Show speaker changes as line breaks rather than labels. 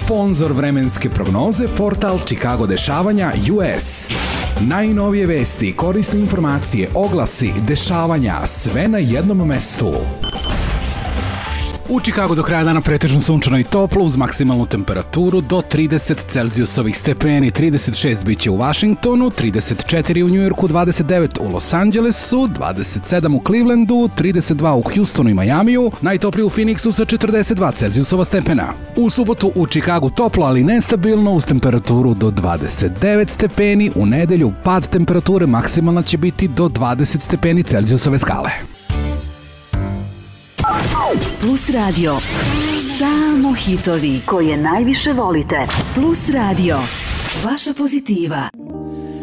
Sponzor vremenske prognoze, portal Chicago dešavanja US. Najnovije vesti, korisne informacije, oglasi, dešavanja, sve na jednom mestu. U Chicagu do kraja dana pretežno sunčano i toplo uz maksimalnu temperaturu do 30 Celzijusovih stepeni, 36 biće u Washingtonu, 34 u Njujorku, 29 u Los Angelesu, 27 u Clevelandu, 32 u Houstonu i Majamiju, najtoplije u Phoenixu sa 42 Celzijusova stepena. U subotu u Chicagu toplo, ali nestabilno uz temperaturu do 29 stepeni, u nedelju pad temperature maksimalna će biti do 20 stepeni Celzijusove skale.
Plus Radio. Samo hitovi koje najviše volite. Plus Radio. Vaša pozitiva.